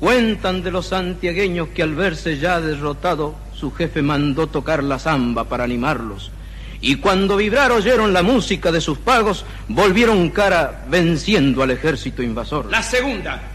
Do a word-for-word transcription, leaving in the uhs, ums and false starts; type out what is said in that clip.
Cuentan de los santiagueños que al verse ya derrotado, su jefe mandó tocar la zamba para animarlos. Y cuando vibrar oyeron la música de sus pagos, volvieron cara venciendo al ejército invasor. La segunda.